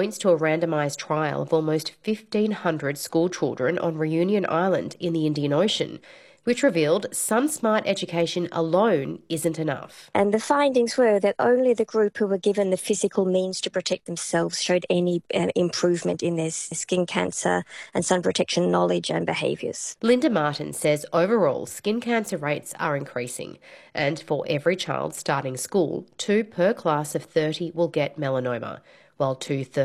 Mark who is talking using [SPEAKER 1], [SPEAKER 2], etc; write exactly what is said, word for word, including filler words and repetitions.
[SPEAKER 1] points to a randomised trial of almost fifteen hundred school children on Reunion Island in the Indian Ocean, which revealed sun-smart education alone isn't enough.
[SPEAKER 2] And the findings were that only the group who were given the physical means to protect themselves showed any uh, improvement in their skin cancer and sun protection knowledge and behaviours.
[SPEAKER 1] Linda Martin says overall skin cancer rates are increasing, and for every child starting school, two per class of thirty will get melanoma, while two-thirds